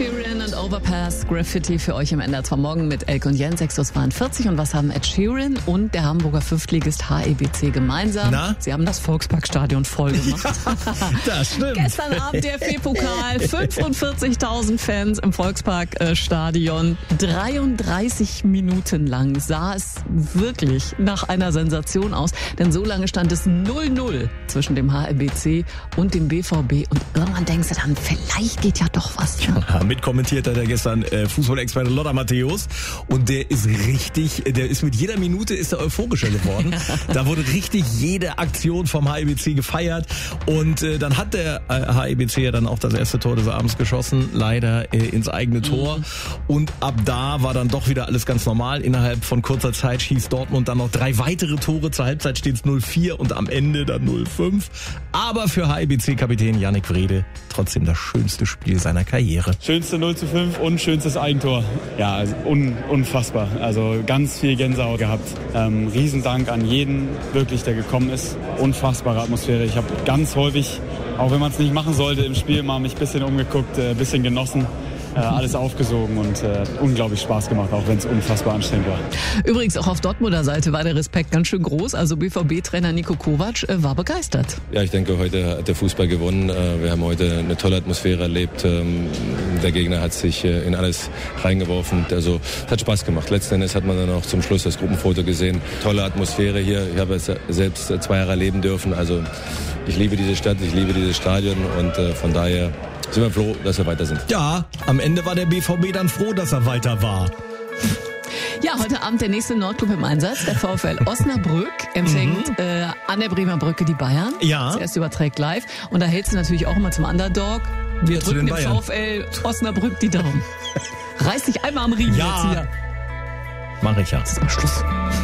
Sheeran und Overpass Graffiti für euch im NDR Morgen mit Elke und Jens, 6:42 Uhr. Und was haben Ed Sheeran und der Hamburger Fünftligist HEBC gemeinsam? Na? Sie haben das Volksparkstadion voll gemacht. Ja, das stimmt. Gestern Abend DFB-Pokal, 45.000 Fans im Volksparkstadion. 33 Minuten lang sah es wirklich nach einer Sensation aus, denn so lange stand es 0-0 zwischen dem HEBC und dem BVB. Und irgendwann denkst du dann, vielleicht geht ja doch was. Ne? Ja, mitkommentiert hat er gestern Fußballexperte Lothar Matthäus und der ist mit jeder Minute ist er euphorischer geworden. Da wurde richtig jede Aktion vom HEBC gefeiert und dann hat der HEBC ja dann auch das erste Tor des Abends geschossen, leider ins eigene Tor und ab da war dann doch wieder alles ganz normal. Innerhalb von kurzer Zeit schießt Dortmund dann noch 3 weitere Tore, zur Halbzeit steht es 0-4 und am Ende dann 0-5. Aber für HEBC-Kapitän Yannick Wrede trotzdem das schönste Spiel seiner Karriere. Schönste 0-5 und schönstes Eigentor. Ja, also unfassbar. Also ganz viel Gänsehaut gehabt. Riesendank an jeden, wirklich, der gekommen ist. Unfassbare Atmosphäre. Ich habe ganz häufig, auch wenn man es nicht machen sollte, im Spiel mal mich ein bisschen umgeguckt, ein bisschen genossen. Alles aufgesogen und unglaublich Spaß gemacht, auch wenn es unfassbar anstrengend war. Übrigens auch auf Dortmunder Seite war der Respekt ganz schön groß. Also BVB-Trainer Niko Kovac war begeistert. Ja, ich denke, heute hat der Fußball gewonnen. Wir haben heute eine tolle Atmosphäre erlebt. Der Gegner hat sich in alles reingeworfen. Also hat Spaß gemacht. Letzten Endes hat man dann auch zum Schluss das Gruppenfoto gesehen. Tolle Atmosphäre hier. Ich habe es selbst 2 Jahre erleben dürfen. Also ich liebe diese Stadt, ich liebe dieses Stadion und von daher sind wir froh, dass wir weiter sind. Ja, am Ende war der BVB dann froh, dass er weiter war. Ja, heute Abend der nächste Nordclub im Einsatz. Der VfL Osnabrück empfängt an der Bremer Brücke die Bayern. Ja. Zuerst überträgt live. Und da hältst du natürlich auch immer zum Underdog. Wir zu drücken den dem Bayern. VfL Osnabrück die Daumen. Reiß dich einmal am Riemen Ja. jetzt hier. Mach ich ja. Jetzt ist mal Schluss.